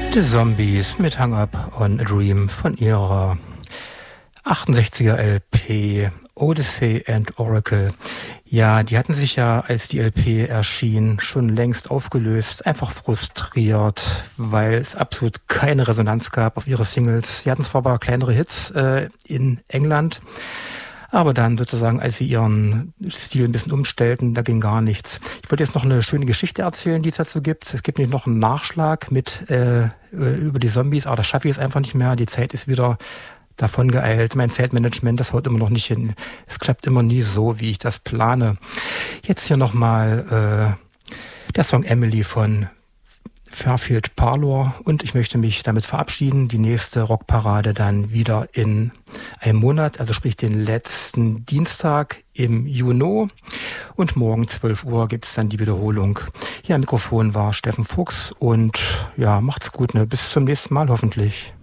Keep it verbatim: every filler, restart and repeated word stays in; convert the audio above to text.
The Zombies mit Hang Up on a Dream von ihrer achtundsechziger L P Odyssey and Oracle. Ja, die hatten sich ja, als die L P erschien, schon längst aufgelöst, einfach frustriert, weil es absolut keine Resonanz gab auf ihre Singles. Sie hatten zwar aber kleinere Hits äh, in England, aber dann sozusagen, als sie ihren Stil ein bisschen umstellten, da ging gar nichts. Ich wollte jetzt noch eine schöne Geschichte erzählen, die es dazu gibt. Es gibt nämlich noch einen Nachschlag mit äh, über die Zombies, aber das schaffe ich jetzt einfach nicht mehr. Die Zeit ist wieder davon geeilt. Mein Zeitmanagement, das haut immer noch nicht hin. Es klappt immer nie so, wie ich das plane. Jetzt hier nochmal äh, der Song Emily von Fairfield Parlour und ich möchte mich damit verabschieden. Die nächste Rockparade dann wieder in einem Monat, also sprich den letzten Dienstag im Juni und morgen zwölf Uhr gibt es dann die Wiederholung. Hier am Mikrofon war Steffen Fuchs und ja, macht's gut, ne? Bis zum nächsten Mal hoffentlich.